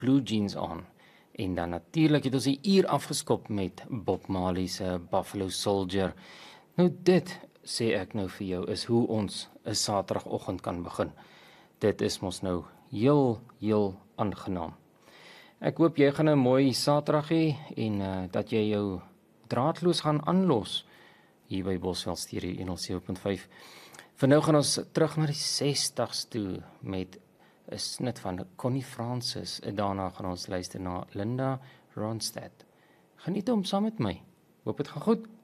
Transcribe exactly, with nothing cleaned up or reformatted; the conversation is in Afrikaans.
Blue Jeans aan. En dan natuurlik het ons 'n uur afgeskop met Bob Marley se Buffalo Soldier. Nou dit, sê ek nou vir jou, is hoe ons 'n Saterdagoggend kan begin. Dit is mos nou heel, heel aangenaam. Ek hoop jy gaan 'n mooi Saterdag hê en uh, dat jy jou draadloos gaan aanlos hier by Bosveld Stereo honderd sewe punt vyf. Vir nou gaan ons terug na die sestig's toe met 'n snit van Connie Francis. En daarna gaan ons luister na Linda Ronstadt. Geniet hom saam met my. Hoop dit gaan goed.